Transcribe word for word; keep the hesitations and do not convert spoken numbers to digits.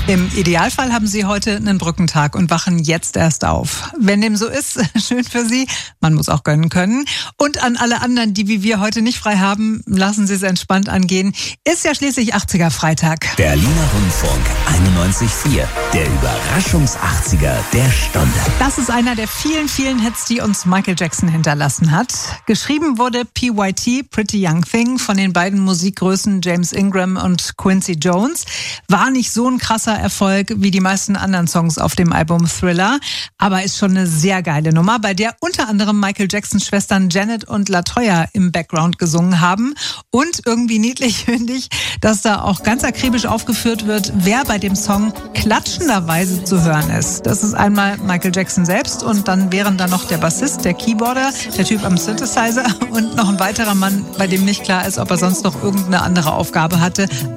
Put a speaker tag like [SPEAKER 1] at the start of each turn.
[SPEAKER 1] Im Idealfall haben Sie heute einen Brückentag und wachen jetzt erst auf. Wenn dem so ist, schön für Sie. Man muss auch gönnen können. Und an alle anderen, die wie wir heute nicht frei haben, lassen Sie es entspannt angehen. Ist ja schließlich achtziger-Freitag.
[SPEAKER 2] Berliner Rundfunk einundneunzig Komma vier. Der Überraschungs-achtziger der Stunde.
[SPEAKER 1] Das ist einer der vielen, vielen Hits, die uns Michael Jackson hinterlassen hat. Geschrieben wurde P Y T, Pretty Young Thing, von den beiden Musikgrößen James Ingram und Quincy Jones. War nicht so ein krasser Erfolg wie die meisten anderen Songs auf dem Album Thriller, aber ist schon eine sehr geile Nummer, bei der unter anderem Michael Jacksons Schwestern Janet und LaToya im Background gesungen haben. Und irgendwie niedlich finde ich, dass da auch ganz akribisch aufgeführt wird, wer bei dem Song klatschenderweise zu hören ist. Das ist einmal Michael Jackson selbst und dann wären da noch der Bassist, der Keyboarder, der Typ am Synthesizer und noch ein weiterer Mann, bei dem nicht klar ist, ob er sonst noch irgendeine andere Aufgabe hatte.